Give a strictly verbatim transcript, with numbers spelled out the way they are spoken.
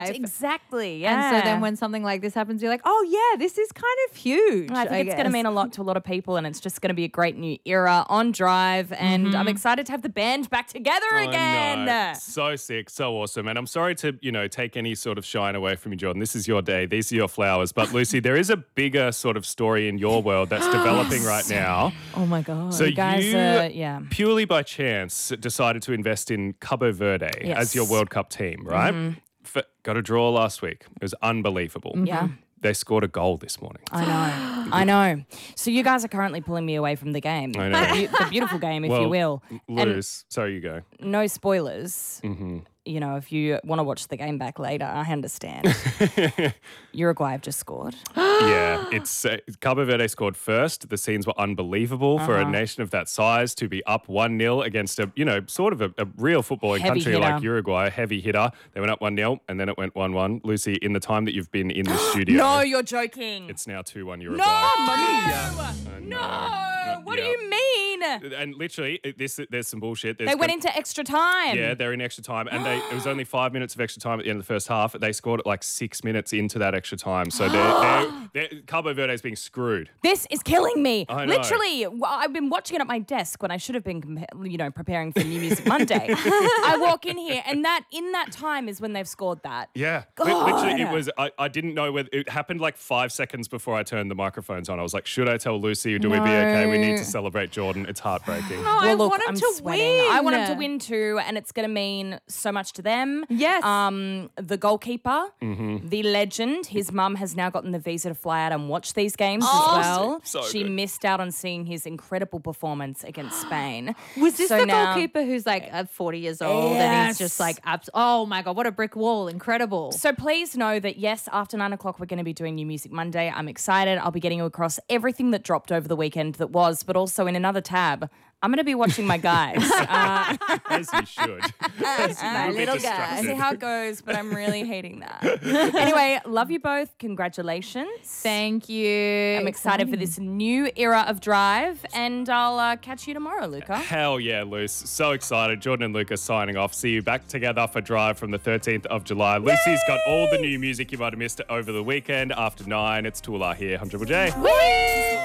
Exactly, yeah. And so then when something like this happens, you're like, oh, yeah, this is kind of huge. I think I it's going to guess. mean a lot to a lot of people, and it's just going to be a great new era on Drive. And Mm-hmm. I'm excited to have the band back together I again. know. So sick, so awesome. And I'm sorry to, you know, take any sort of shine away from you, Jordan. This is your day. These are your flowers. But Lucy, there is a bigger sort of story in your world that's developing right now. Oh, my God. So You guys, you, uh, yeah. purely by chance, decided to invest in Cabo Verde Yes. as your World Cup team, right? F- got a draw last week. It was unbelievable. Yeah. They scored a goal this morning. I know. I know. So you guys are currently pulling me away from the game. I know. The, the beautiful game, if well, you will. Lose. Sorry, you go. And no spoilers. Mm-hmm. You know, if you want to watch the game back later, I understand. Uruguay have just scored. Yeah, it's uh, Cabo Verde scored first. The scenes were unbelievable for Uh-huh. a nation of that size to be up one nil against a, you know, sort of a, a real footballing Heavy country hitter. like Uruguay, a heavy hitter. They went up one nil and then it went one one. Lucy, in the time that you've been in the studio, No, you're joking. it's now two one Uruguay. no! I No! know. What Yeah. do you mean? And literally, it- this there's some bullshit. There's They went gon- into extra time. Yeah, they're in extra time, and they it was only five minutes of extra time at the end of the first half. They scored it like six minutes into that extra time, so they're, they're, they're Cabo Verde is being screwed. This is killing me. I know. Literally, w- I've been watching it at my desk when I should have been, compa- you know, preparing for New Music Monday. I walk in here, and that in that time is when they've scored that. Yeah, Li- literally, it God. was. I, I didn't know whether it happened like five seconds before I turned the microphones on. I was like, should I tell Lucy? Do we be okay? We need to celebrate Jordan. It's heartbreaking. No, I Well, look, want him I'm to sweating. win. I want him to win too, and it's going to mean so much to them. Yes. Um, the goalkeeper, Mm-hmm. the legend. His mum has now gotten the visa to fly out and watch these games Oh, as well. so she good. missed out on seeing his incredible performance against Spain. Was this So the now- goalkeeper who's like uh, forty years old and Yes. he's just like, abs- oh my God, what a brick wall. Incredible. So please know that, yes, after nine o'clock, we're going to be doing New Music Monday. I'm excited. I'll be getting you across everything that dropped over the weekend that was, but also in another tab, I'm going to be watching my guys. uh, As you should. As you My will be little guy. I distracted. see how it goes, but I'm really hating that. Anyway, love you both. Congratulations. Thank you. I'm excited for this new era of Drive, and I'll uh, catch you tomorrow, Luca. Hell yeah, Luce. So excited. Jordan and Lucas signing off. See you back together for Drive from the thirteenth of July. Lucy's got all the new music you might have missed over the weekend. After nine, it's Tula here on Triple J. Whee!